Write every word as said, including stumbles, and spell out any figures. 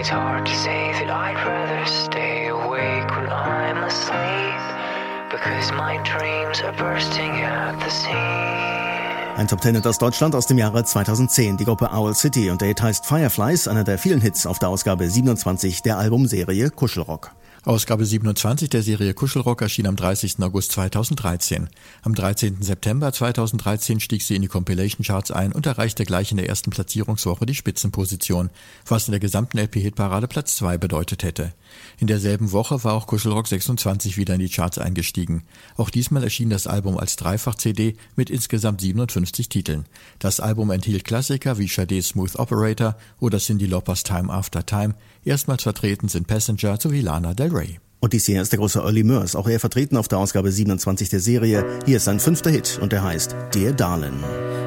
It's hard to say that I'd rather stay awake when I'm asleep, because my dreams are bursting at the seams. Ein Top Ten aus Deutschland aus dem Jahre zweitausendzehn, die Gruppe Owl City, und der Hit heißt Fireflies, einer der vielen Hits auf der Ausgabe siebenundzwanzig der Albumserie Kuschelrock. Ausgabe siebenundzwanzig der Serie Kuschelrock erschien am dreißigsten August zweitausenddreizehn. Am dreizehnten September zweitausenddreizehn stieg sie in die Compilation-Charts ein und erreichte gleich in der ersten Platzierungswoche die Spitzenposition, was in der gesamten L P-Hitparade Platz zwei bedeutet hätte. In derselben Woche war auch Kuschelrock sechsundzwanzig wieder in die Charts eingestiegen. Auch diesmal erschien das Album als Dreifach-C D mit insgesamt siebenundfünfzig Titeln. Das Album enthielt Klassiker wie Sade's Smooth Operator oder Cyndi Laupers Time After Time. Erstmals vertreten sind Passenger sowie Lana Del Rey. Und dies hier ist der große Early Murs, auch er vertreten auf der Ausgabe siebenundzwanzig der Serie. Hier ist sein fünfter Hit und der heißt Dear Darlin'.